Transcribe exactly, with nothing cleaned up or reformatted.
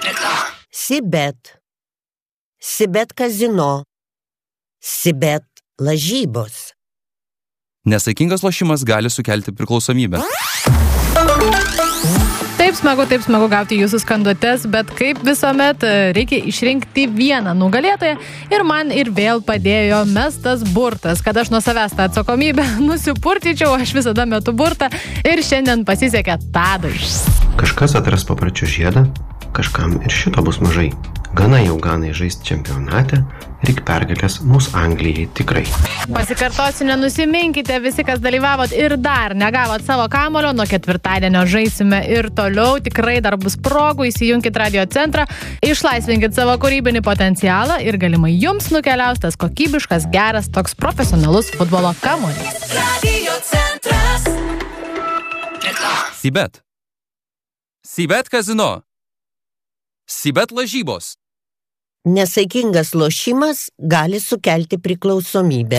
Sibet. Sibet kazino. Sibet lažybos. Nesaikingas lošimas gali sukelti priklausomybę. Taip smagu, taip smagu gauti jūsų skanduotes, bet kaip visuomet reikia išrinkti vieną nugalėtoją ir man ir vėl padėjo mestas burtas, kad aš nuo savęs tą atsakomybę nusipurtyčiau, aš visada metu burtą ir šiandien pasisekė Tadui. Kažkas atras papračių žiedą, kažkam ir šito bus mažai. Gana jau ganai žaisti čempionate, reik pergalės mūsų Anglijai tikrai. Pasikartosiu, nenusiminkite visi, kas dalyvavot ir dar negavot savo kamulio, nuo ketvirtadienio žaisime ir toliau, tikrai dar bus progų, įsijunkit Radio centrą, išlaisvinkit savo kūrybinį potencialą ir galimai jums nukeliaus tas kokybiškas, geras, toks profesionalus futbolo kamuolys. Radio centras. Sibet. Sibet kazino. Sibet lažybos. Nesaikingas lošimas gali sukelti priklausomybę.